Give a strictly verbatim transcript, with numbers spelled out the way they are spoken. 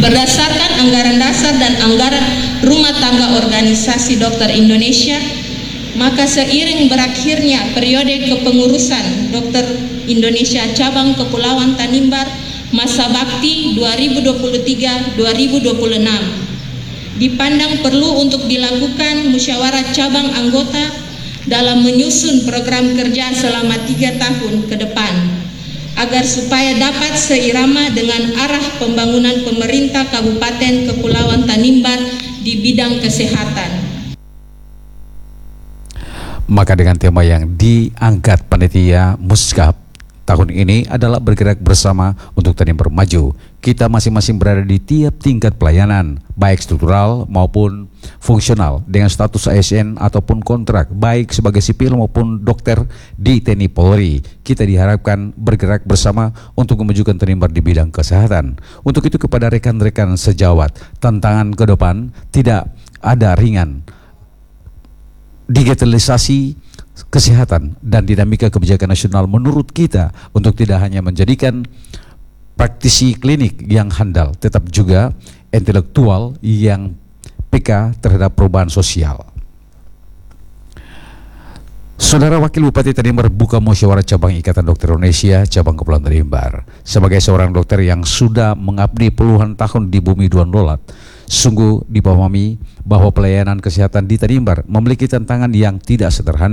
Berdasarkan anggaran dasar dan anggaran rumah tangga Organisasi Dokter Indonesia, maka seiring berakhirnya periode kepengurusan Dokter Indonesia Cabang Kepulauan Tanimbar masa bakti dua ribu dua puluh tiga sampai dua ribu dua puluh enam, dipandang perlu untuk dilakukan musyawarah cabang anggota dalam menyusun program kerja selama tiga tahun ke depan, agar supaya dapat seirama dengan arah pembangunan pemerintah Kabupaten Kepulauan Tanimbar di bidang kesehatan. Maka dengan tema yang diangkat panitia Muskap tahun ini adalah bergerak bersama untuk Tanimbar maju. Kita masing-masing berada di tiap tingkat pelayanan, baik struktural maupun fungsional, dengan status A S N ataupun kontrak, baik sebagai sipil maupun dokter di T N I Polri. Kita diharapkan bergerak bersama untuk memajukan Tanimbar di bidang kesehatan. Untuk itu kepada rekan-rekan sejawat, tantangan ke depan tidak ada ringan. Digitalisasi kesehatan dan dinamika kebijakan nasional menurut kita untuk tidak hanya menjadikan praktisi klinik yang handal, tetap juga intelektual yang peka terhadap perubahan sosial. Saudara Wakil Bupati Tanimbar buka musyawarah cabang Ikatan Dokter Indonesia cabang Kepulauan Tanimbar. Sebagai seorang dokter yang sudah mengabdi puluhan tahun di bumi Duan Lolat, sungguh dipahami bahwa pelayanan kesehatan di Tanimbar memiliki tantangan yang tidak sederhana.